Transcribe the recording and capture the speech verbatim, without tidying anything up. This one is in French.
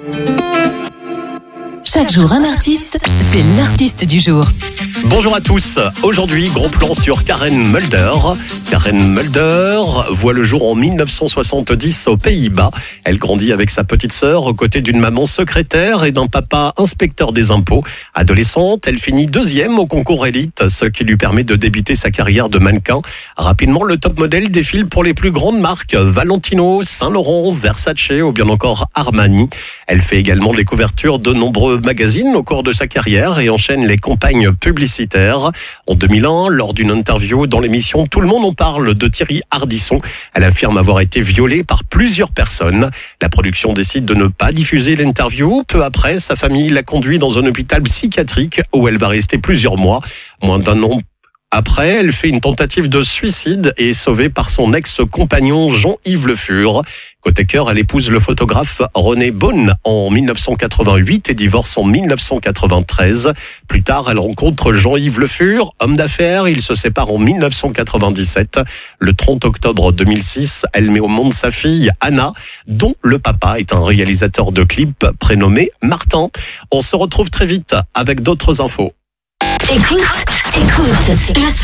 Chaque jour un artiste, c'est l'artiste du jour. Bonjour à tous. Aujourd'hui, gros plan sur Karen Mulder. Karen Mulder voit le jour en dix-neuf cent soixante-dix aux Pays-Bas. Elle grandit avec sa petite sœur aux côtés d'une maman secrétaire et d'un papa inspecteur des impôts. Adolescente, elle finit deuxième au concours élite, ce qui lui permet de débuter sa carrière de mannequin. Rapidement, le top modèle défile pour les plus grandes marques Valentino, Saint-Laurent, Versace ou bien encore Armani. Elle fait également les couvertures de nombreux magazines au cours de sa carrière et enchaîne les campagnes publicitaires. En deux mille un, lors d'une interview dans l'émission Tout le monde en parle de Thierry Ardisson, elle affirme avoir été violée par plusieurs personnes. La production décide de ne pas diffuser l'interview. Peu après, sa famille l'a conduit dans un hôpital psychiatrique où elle va rester plusieurs mois. Moins d'un an après, elle fait une tentative de suicide et est sauvée par son ex-compagnon Jean-Yves Le Fur. Côté cœur, elle épouse le photographe René Beaune en dix-neuf cent quatre-vingt-huit et divorce en dix-neuf cent quatre-vingt-treize. Plus tard, elle rencontre Jean-Yves Le Fur, homme d'affaires. Ils se séparent en dix-neuf cent quatre-vingt-dix-sept. Le trente octobre deux mille six, elle met au monde sa fille Anna, dont le papa est un réalisateur de clips prénommé Martin. On se retrouve très vite avec d'autres infos. Écoute, écoute, le